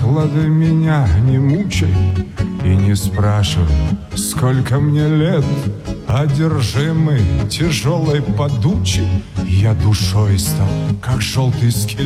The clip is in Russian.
Похлады меня не мучай и не спрашивай, сколько мне лет. Одержимый тяжелой подучей, я душой стал, как желтый скелет.